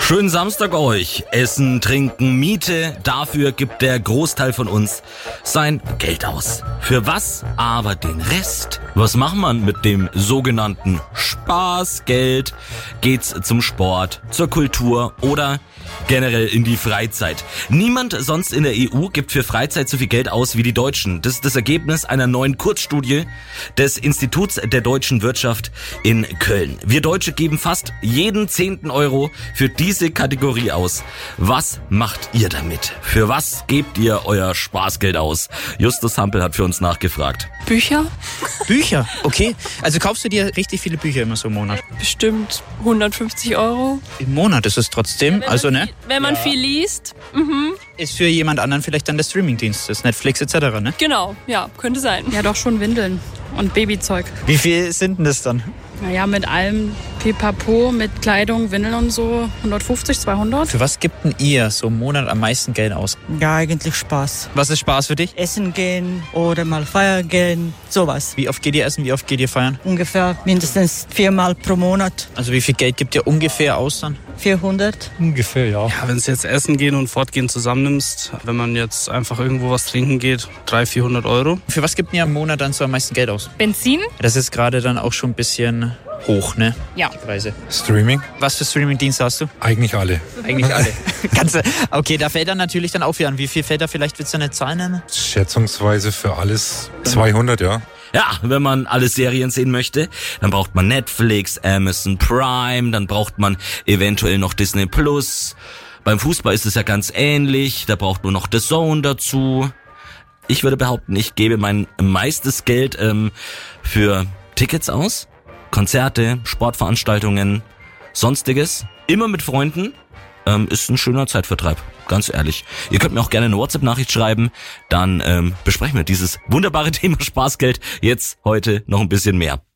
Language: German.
Schönen Samstag euch. Essen, Trinken, Miete. Dafür gibt der Großteil von uns sein Geld aus. Für was aber den Rest? Was macht man mit dem sogenannten Spaßgeld? Geht's zum Sport, zur Kultur oder generell in die Freizeit? Niemand sonst in der EU gibt für Freizeit so viel Geld aus wie die Deutschen. Das ist das Ergebnis einer neuen Kurzstudie des Instituts der deutschen Wirtschaft in Köln. Wir Deutsche geben fast jeden 10. Euro für diese Kategorie aus. Was macht ihr damit? Für was gebt ihr euer Spaßgeld aus? Justus Hampel hat für uns nachgefragt. Bücher? Bücher? Okay. Also kaufst du dir richtig viele Bücher immer so im Monat? Bestimmt 150 Euro. Im Monat ist es trotzdem, Wenn man viel liest. Ist für jemand anderen vielleicht dann der Streamingdienst, das Netflix etc., ne? Genau, ja, könnte sein. Ja, doch schon Windeln und Babyzeug. Wie viel sind denn das dann? Naja, mit allem Pipapo, mit Kleidung, Windeln und so 150, 200. Für was gibt denn ihr so im Monat am meisten Geld aus? Ja, eigentlich Spaß. Was ist Spaß für dich? Essen gehen oder mal feiern gehen, sowas. Wie oft geht ihr essen, wie oft geht ihr feiern? Ungefähr mindestens 4-mal pro Monat. Also wie viel Geld gibt ihr ungefähr aus dann? 400. Ungefähr, ja. Ja, wenn es jetzt Essen gehen und Fortgehen zusammennimmst, wenn man jetzt einfach irgendwo was trinken geht, 300-400 Euro. Für was gibt ihr im Monat dann so am meisten Geld aus? Benzin? Das ist gerade dann auch schon ein bisschen hoch, ne? Ja. Die Preise. Streaming? Was für Streamingdienste hast du? Eigentlich alle. Eigentlich alle. Okay, da fällt dann natürlich dann auch wieder an. Wie viel fällt da? Vielleicht willst du eine Zahl nennen? Schätzungsweise für alles 200, ja. Ja, wenn man alle Serien sehen möchte, dann braucht man Netflix, Amazon Prime, dann braucht man eventuell noch Disney Plus. Beim Fußball ist es ja ganz ähnlich, da braucht man noch The Zone dazu. Ich würde behaupten, ich gebe mein meistes Geld für Tickets aus, Konzerte, Sportveranstaltungen, Sonstiges. Immer mit Freunden. Ist ein schöner Zeitvertreib, ganz ehrlich. Ihr könnt mir auch gerne eine WhatsApp-Nachricht schreiben, dann besprechen wir dieses wunderbare Thema Spaßgeld jetzt heute noch ein bisschen mehr.